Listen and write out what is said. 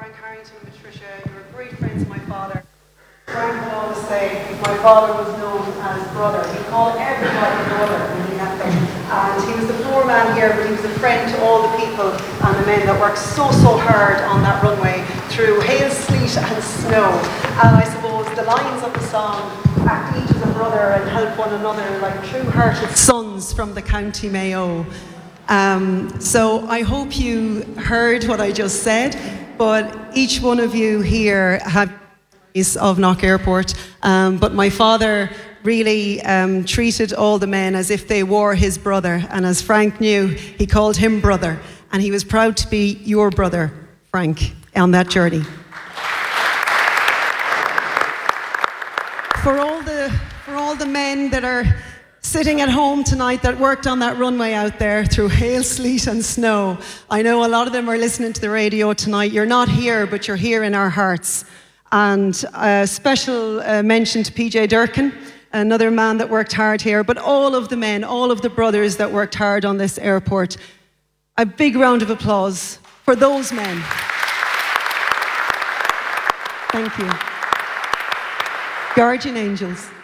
Frank Harrington, Patricia, you were great friends of my father. Frank would always say my father was known as brother. He called everybody brother when he met them. And he was the floor man here, but he was a friend to all the people and the men that worked so hard on that runway through hail, sleet and snow. And I suppose the lines of the song, act each as a brother and help one another like true-hearted sons from the County Mayo. So I hope you heard what I just said, but each one of you here have of Knock Airport, but my father really treated all the men as if they were his brother, and as Frank knew, he called him brother, and he was proud to be your brother, Frank, on that journey. For all the men that are sitting at home tonight that worked on that runway out there through hail, sleet and snow, I know a lot of them are listening to the radio tonight. You're not here, but you're here in our hearts. And a special mention to PJ Durkin, another man that worked hard here, but all of the men, all of the brothers that worked hard on this airport. A big round of applause for those men. Thank you. Guardian angels.